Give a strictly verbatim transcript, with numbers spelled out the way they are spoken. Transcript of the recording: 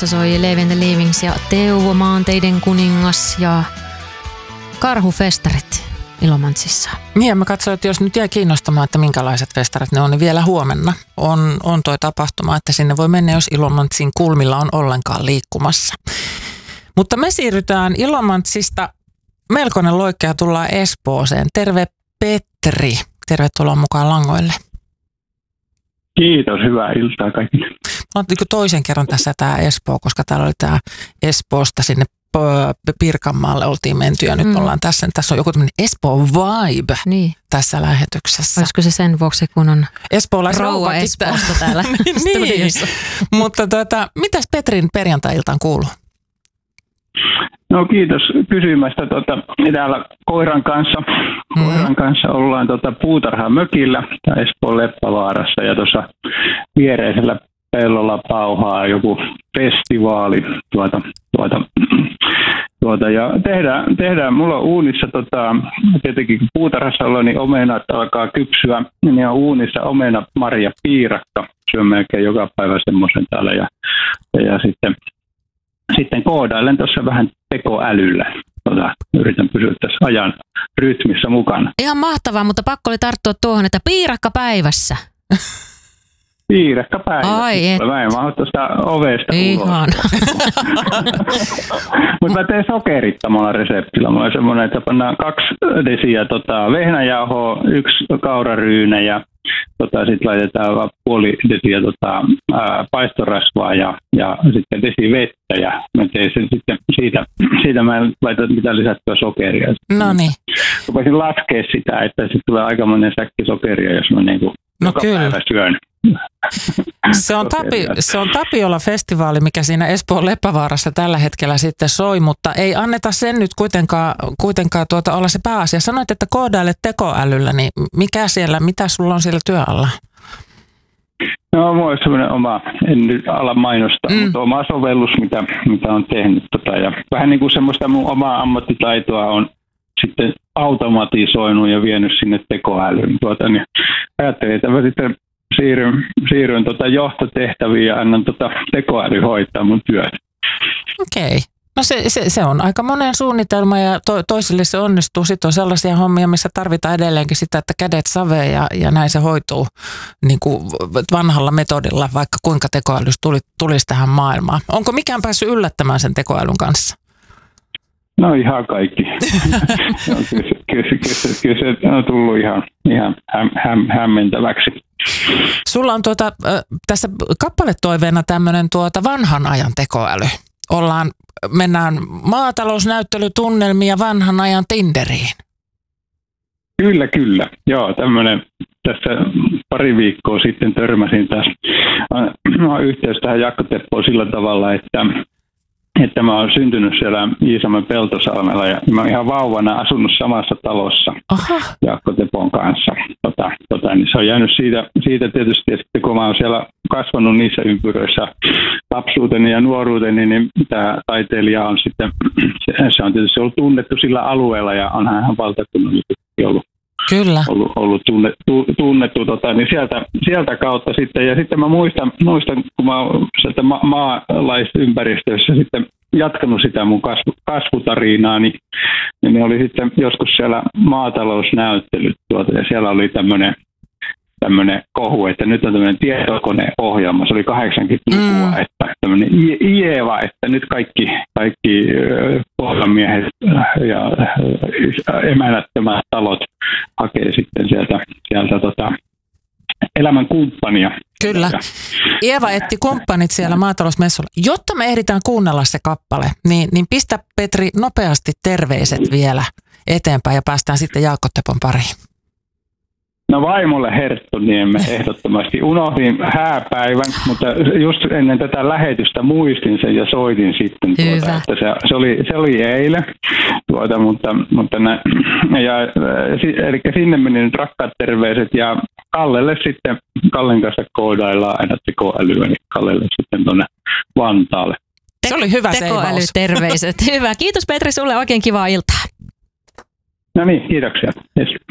Tässä soi Levi and the Leavings ja Teuvo Maanteiden kuningas ja karhufestarit Ilomantsissa. Niin, ja mä katsoin, että jos nyt jää kiinnostamaan, että minkälaiset festarit ne on, niin vielä huomenna on, on toi tapahtuma, että sinne voi mennä, jos Ilomantsin kulmilla on ollenkaan liikkumassa. Mutta me siirrytään Ilomantsista melkoinen loikka ja tullaan Espooseen. Terve Petri. Tervetuloa mukaan langoille. Kiitos, hyvää iltaa kaikille. On toisen kerran tässä tämä Espoo, koska täällä oli tämä Espoosta sinne Pirkanmaalle oltiin menty ja nyt mm. ollaan tässä. Tässä on joku tämmöinen Espoo-vibe niin. tässä lähetyksessä. Olisiko se sen vuoksi, kun on rouva Espoosta täällä niin. Mutta tuota, mitäs Petrin perjantai-iltaan kuuluu? No kiitos kysymästä. Tota, täällä koiran kanssa, mm. koiran kanssa ollaan tota, puutarhan mökillä Espoon Leppävaarassa ja tuossa viereisellä pellolla pauhaa joku festivaali tuota, tuota, tuota, ja tehdään, tehdään, mulla on uunissa, tota, tietenkin kun puutarhassa ollaan, niin omenat alkaa kypsyä, niin on uunissa omena marja piirakka, syön melkein joka päivä semmoisen täällä ja, ja, ja sitten, sitten koodailen tuossa vähän tekoälyllä. Tota, yritän pysyä tässä ajan rytmissä mukana. Ihan mahtavaa, mutta pakko oli tarttua tuohon, että piirakka päivässä. Piirakka päivässä. Ai et. Mä en mahdu tuosta ovesta Ihan. Mutta mä teen sokerittamalla reseptillä. Mulla on semmoinen, että pannaan kaksi desiä tota, vehnäjauhoa, yksi kauraryynä ja tota, sitten laitetaan puoli desiä tota, ää, paistorasvaa ja, ja sitten desi vettä. Ja mä tein sen sitten siitä, siitä mä en laita mitään lisättyä sokeria. No niin. Rupesin laskea sitä, että sitten tulee aikamoinen säkki sokeria, jos mä niinku no joka kyllä. päivä syön. Se on, Tapi, se on Tapiola-festivaali, mikä siinä Espoon Leppävaarassa tällä hetkellä sitten soi, mutta ei anneta sen nyt kuitenkaan, kuitenkaan tuota olla se pääasia. Sanoit, että koodailet tekoälyllä, niin mikä siellä, mitä sulla on siellä työalla? No, mulla on sellainen oma, en nyt ala mainostaa, mm. mutta oma sovellus, mitä, mitä on tehnyt. Tota, ja vähän niin kuin semmoista mun omaa ammattitaitoa on sitten automatisoinut ja vienyt sinne tekoälyyn. Tuota, niin ajattelin, että mä sitten siirryn, siirryn tota johtotehtäviin ja annan tota tekoäly hoitaa mun työtä. Okei. Okay. No se, se, se on aika monen suunnitelma ja to, toisille se onnistuu. Sitten on sellaisia hommia, missä tarvitaan edelleenkin sitä, että kädet savee ja, ja näin se hoituu niin kuin vanhalla metodilla, vaikka kuinka tekoälys tuli, tulisi tähän maailmaan. Onko mikään päässyt yllättämään sen tekoälyn kanssa? No ihan kaikki. no, kyllä, kyllä, kyllä, kyllä se on tullut ihan, ihan häm, häm, hämmentäväksi. Sulla on tuota, tässä kappaletoiveena tämmöinen tuota vanhan ajan tekoäly. Ollaan, mennään maatalousnäyttelytunnelmiin ja vanhan ajan Tinderiin. Kyllä, kyllä. Joo, tämmöinen tässä pari viikkoa sitten törmäsin taas yhteys tähän Jaakko Teppoon sillä tavalla, että että mä oon syntynyt siellä Iisalmen Peltosalmella ja mä oon ihan vauvana asunut samassa talossa Aha. Jaakko Tepon kanssa. Tota, tota, niin se on jäänyt siitä, siitä tietysti, että kun mä oon siellä kasvanut niissä ympyröissä lapsuuteni ja nuoruuteni, niin tämä taiteilija on sitten, se on tietysti ollut tunnettu sillä alueella ja onhan hän valtakunnallisesti ollut. Kyllä. ollut, ollut tunne, tu, tunnettu, tota, niin sieltä, sieltä kautta sitten. Ja sitten mä muistan, muistan kun mä oon sieltä ma- maalaisympäristössä sitten jatkanut sitä mun kasvu, kasvutarinaa, niin, niin ne oli sitten joskus siellä maatalousnäyttelyt tuota, ja siellä oli tämmöinen tämmöinen kohu, että nyt on tämmöinen tietokoneohjelma, se oli kahdeksankymmentälukua, mm. että tämmöinen Ieva, että nyt kaikki, kaikki pohjamiehet ja emänättömät talot hakee sitten sieltä, sieltä tota, elämän kumppania. Kyllä. Ieva etti kumppanit siellä maatalousmessulla. Jotta me ehditään kuunnella se kappale, niin, niin pistä Petri nopeasti terveiset vielä eteenpäin ja päästään sitten Jaakko Tepon pariin. No vaimolle Herttoniemme ehdottomasti. Unohdin hääpäivän, mutta just ennen tätä lähetystä muistin sen ja soitin sitten. Tuota, että se, se, oli, se oli eilen, tuota, mutta, mutta nä, ja, eli sinne meni nyt rakkaat terveiset ja Kallelle sitten, Kallen kanssa koodaillaan aina tekoälyä, niin Kallelle sitten tuonne Vantaalle. Te- se oli hyvä tekoälyterveiset. Hyvä. Kiitos Petri, sulle oikein kivaa iltaa. No niin, kiitoksia. Yes.